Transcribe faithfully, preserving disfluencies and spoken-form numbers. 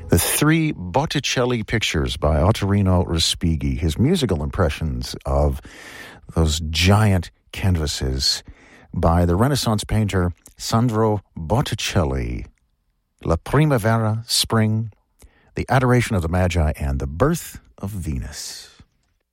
The three Botticelli pictures by Ottorino Respighi, his musical impressions of those giant canvases by the Renaissance painter Sandro Botticelli. La Primavera, Spring, The Adoration of the Magi, and The Birth of Venus.